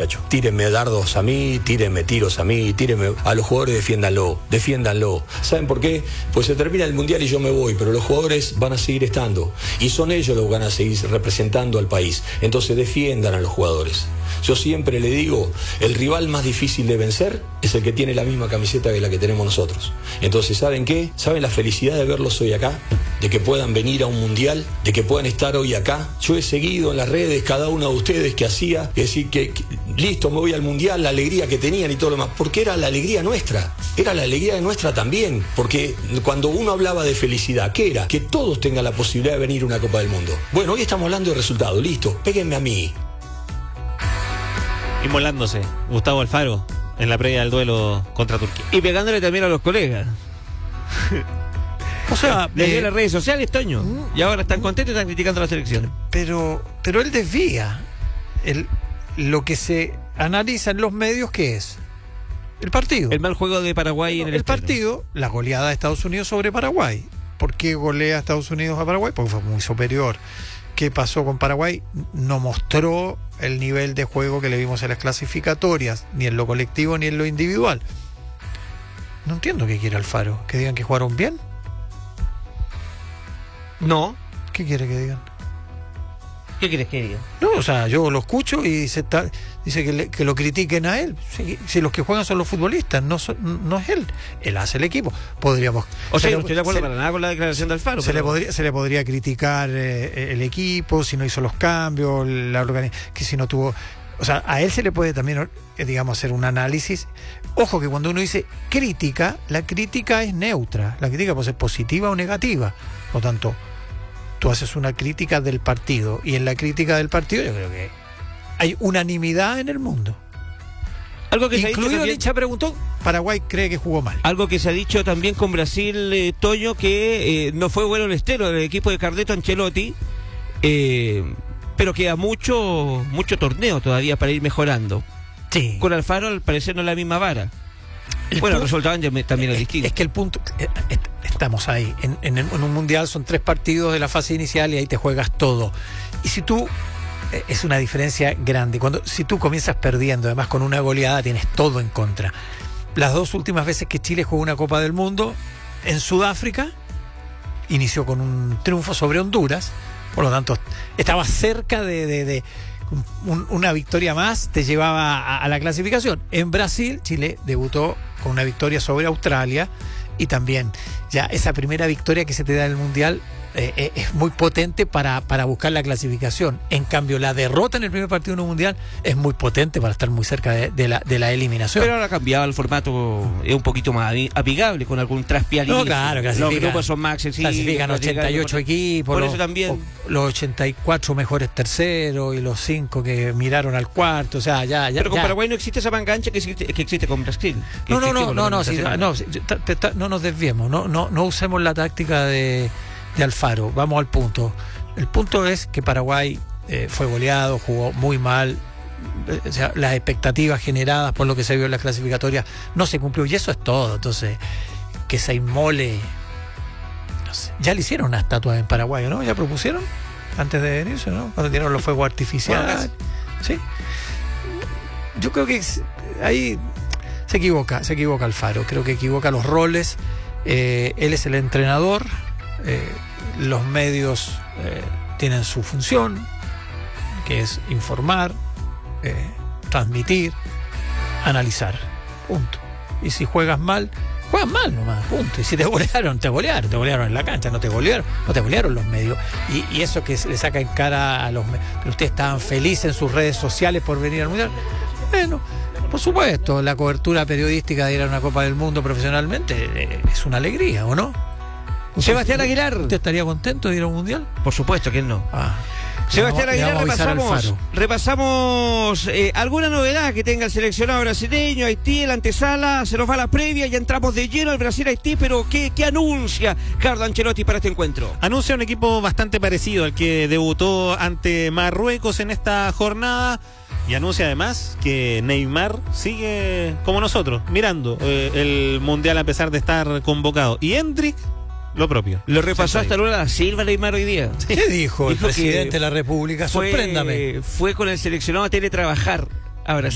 muchachos. Tírenme dardos a mí, tírenme tiros a mí, tírenme a los jugadores, defiéndanlo. ¿Saben por qué? Pues se termina el Mundial y yo me voy, pero los jugadores van a seguir estando. Y son ellos los que van a seguir representando al país. Entonces defiendan a los jugadores. Yo siempre le digo, el rival más difícil de vencer es el que tiene la misma camiseta que la que tenemos nosotros. Entonces, ¿saben qué? ¿Saben la felicidad de verlos hoy acá? De que puedan venir a un mundial, de que puedan estar hoy acá. Yo he seguido en las redes cada uno de ustedes que hacía, decir que listo, me voy al mundial, la alegría que tenían y todo lo demás, porque era la alegría nuestra, era la alegría de nuestra también, porque cuando uno hablaba de felicidad, ¿qué era? Que todos tengan la posibilidad de venir a una Copa del Mundo. Bueno, hoy estamos hablando de resultados, listo, péguenme a mí. Inmolándose, Gustavo Alfaro, en la previa del duelo contra Turquía. Y pegándole también a los colegas. O sea, le dio las redes sociales, Toño. Y ahora están contentos y están criticando la selección. Pero él desvía lo que se analiza en los medios, ¿qué es? El partido. El mal juego de Paraguay en el partido, la goleada de Estados Unidos sobre Paraguay. ¿Por qué golea Estados Unidos a Paraguay? Porque fue muy superior. ¿Qué pasó con Paraguay? No mostró el nivel de juego que le vimos en las clasificatorias, ni en lo colectivo ni en lo individual. No entiendo qué quiere Alfaro. ¿Que digan que jugaron bien? No. ¿Qué quiere que digan? ¿Qué quieres que diga? No, o sea, yo lo escucho y dice que lo critiquen a él. Si los que juegan son los futbolistas, no es él. Él hace el equipo. Podríamos. O sea, no estoy de acuerdo para nada con la declaración de Alfaro. Se le podría criticar el equipo, si no hizo los cambios, que si no tuvo. O sea, a él se le puede también, digamos, hacer un análisis. Ojo que cuando uno dice crítica, la crítica es neutra. La crítica puede ser positiva o negativa. Por lo tanto, tú haces una crítica del partido, y en la crítica del partido yo creo que hay unanimidad en el mundo. Algo que incluido Licha preguntó, Paraguay cree que jugó mal. Algo que se ha dicho también con Brasil, Toño, que no fue bueno el estero del equipo de Carleto Ancelotti, pero queda mucho torneo todavía para ir mejorando. Sí. Con Alfaro al parecer no es la misma vara. El resultado también es distinto. Es que el punto, estamos ahí, en un mundial son 3 partidos de la fase inicial y ahí te juegas todo. Y si tú, es una diferencia grande, si tú comienzas perdiendo, además con una goleada, tienes todo en contra. Las 2 últimas veces que Chile jugó una Copa del Mundo, en Sudáfrica, inició con un triunfo sobre Honduras, por lo tanto, estaba cerca de una victoria más, te llevaba a la clasificación. En Brasil, Chile debutó con una victoria sobre Australia, y también ya esa primera victoria que se te da en el Mundial es muy potente para buscar la clasificación. En cambio, la derrota en el primer partido en un Mundial es muy potente para estar muy cerca de la eliminación. Pero ahora ha cambiado el formato, es un poquito más amigable, con algún traspié al inicio. No, claro, los grupos son más accesibles. Clasifican 88 equipos. Por eso también. Los 84 mejores terceros y los 5 que miraron al cuarto. O sea, ya. Pero con Paraguay no existe esa mangancha que existe con Brasil. No nos desviemos. No usemos la táctica de Alfaro. Vamos al punto. El punto es que Paraguay fue goleado, jugó muy mal. O sea, las expectativas generadas por lo que se vio en las clasificatorias no se cumplió, y eso es todo. Entonces, que se inmole, no sé. Ya le hicieron una estatua en Paraguay, ¿no? Ya propusieron antes de venirse, ¿no? Cuando dieron los fuegos artificiales. Sí. Yo creo que ahí se equivoca Alfaro. Creo que equivoca los roles. Él es el entrenador. Los medios tienen su función, que es informar, transmitir, analizar, punto. Y si juegas mal nomás, punto. Y si te golearon en la cancha, no te golearon los medios. Y eso que le saca en cara a los medios. Pero ustedes estaban felices en sus redes sociales por venir al Mundial. Bueno, por supuesto, la cobertura periodística de ir a una Copa del Mundo profesionalmente es una alegría, ¿o no? Sebastián Aguilar. ¿Usted estaría contento de ir a un mundial? Por supuesto que él no. Sebastián Aguilar, repasamos alguna novedad que tenga el seleccionado brasileño, Haití, la antesala, se nos va la previa, ya entramos de lleno al Brasil-Haití, pero ¿qué anuncia Carlo Ancelotti para este encuentro? Anuncia un equipo bastante parecido al que debutó ante Marruecos en esta jornada, y anuncia además que Neymar sigue como nosotros, mirando el Mundial a pesar de estar convocado, y Hendrik lo propio. Lo repasó hasta Lula da Silva Neymar hoy día. ¿Qué dijo el presidente de la República? Sorpréndame. Fue con el seleccionado a teletrabajar a Brasil.